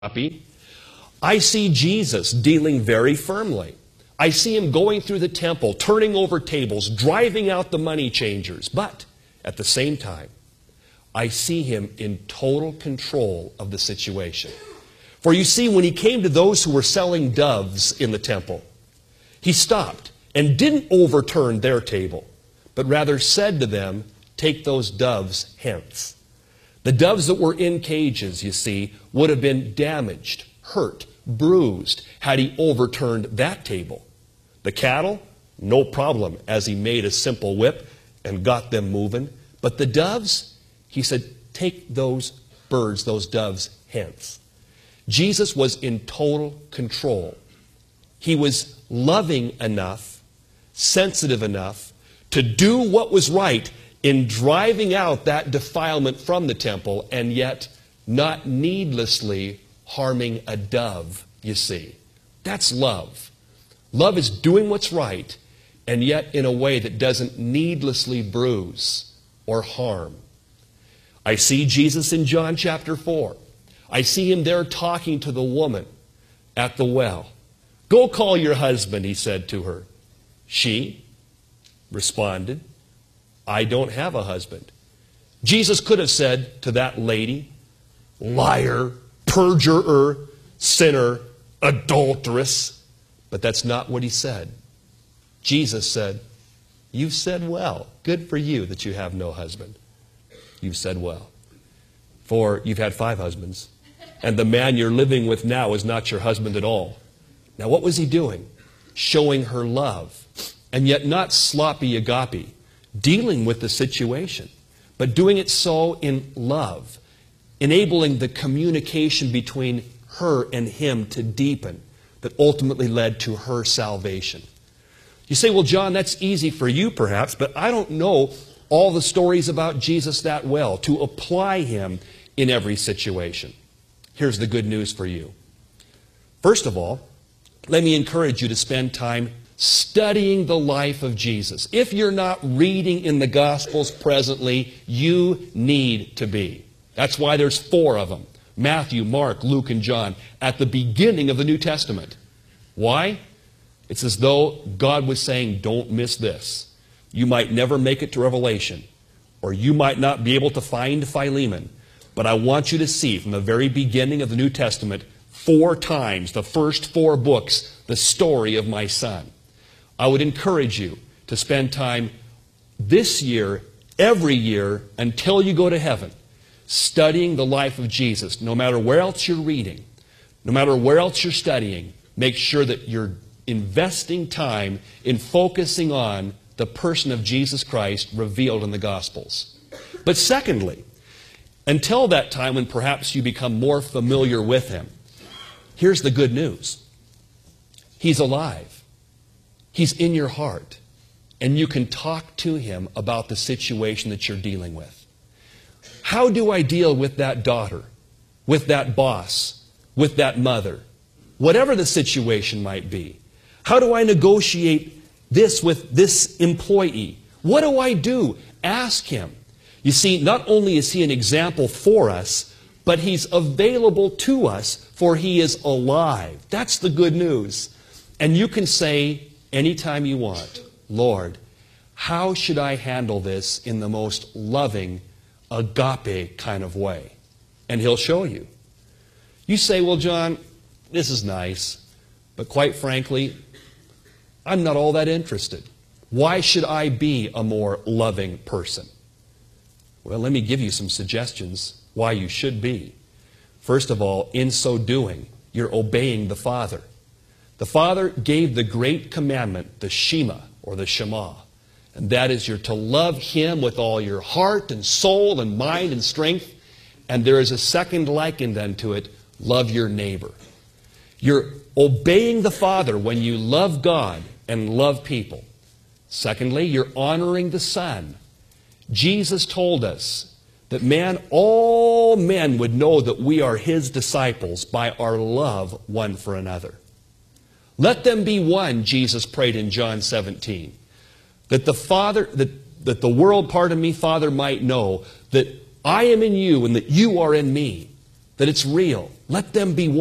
I see Jesus dealing very firmly. I see him going through the temple, turning over tables, driving out the money changers. But at the same time, I see him in total control of the situation. For you see, when he came to those who were selling doves in the temple, he stopped and didn't overturn their table, but rather said to them, "Take those doves hence." The doves that were in cages, you see, would have been damaged, hurt, bruised had he overturned that table. The cattle, no problem, as he made a simple whip and got them moving. But the doves, he said, "Take those birds, those doves, hence." Jesus was in total control. He was loving enough, sensitive enough to do what was right in driving out that defilement from the temple, and yet not needlessly harming a dove, you see. That's love. Love is doing what's right, and yet in a way that doesn't needlessly bruise or harm. I see Jesus in John chapter 4. I see him there talking to the woman at the well. "Go call your husband," he said to her. She responded, "I don't have a husband." Jesus could have said to that lady, "Liar, perjurer, sinner, adulteress." But that's not what he said. Jesus said, "You've said well. Good for you that you have no husband. You've said well. For you've had 5 husbands, and the man you're living with now is not your husband at all." Now what was he doing? Showing her love, and yet not sloppy agape, dealing with the situation, but doing it so in love, enabling the communication between her and him to deepen, that ultimately led to her salvation. You say, "Well, John, that's easy for you perhaps, but I don't know all the stories about Jesus that well to apply him in every situation." Here's the good news for you. First of all, let me encourage you to spend time studying the life of Jesus. If you're not reading in the Gospels presently, you need to be. That's why there's 4 of them. Matthew, Mark, Luke, and John at the beginning of the New Testament. Why? It's as though God was saying, don't miss this. You might never make it to Revelation, or you might not be able to find Philemon, but I want you to see from the very beginning of the New Testament 4 times, the first 4 books, the story of my son. I would encourage you to spend time this year, every year, until you go to heaven, studying the life of Jesus. No matter where else you're reading, no matter where else you're studying, make sure that you're investing time in focusing on the person of Jesus Christ revealed in the Gospels. But secondly, until that time when perhaps you become more familiar with him, here's the good news. He's alive. He's in your heart. And you can talk to him about the situation that you're dealing with. How do I deal with that daughter, with that boss, with that mother? Whatever the situation might be. How do I negotiate this with this employee? What do I do? Ask him. You see, not only is he an example for us, but he's available to us, for he is alive. That's the good news. And you can say anytime you want, "Lord, how should I handle this in the most loving, agape kind of way?" And he'll show you. You say, "Well, John, this is nice, but quite frankly, I'm not all that interested. Why should I be a more loving person?" Well, let me give you some suggestions why you should be. First of all, in so doing, you're obeying the Father. The Father gave the great commandment, the Shema, or the Shema. And that is, you're to love him with all your heart and soul and mind and strength. And there is a second likened unto it, love your neighbor. You're obeying the Father when you love God and love people. Secondly, you're honoring the Son. Jesus told us that all men would know that we are his disciples by our love one for another. Let them be one, Jesus prayed in John 17. That the world, Father, might know that I am in you and that you are in me. That it's real. Let them be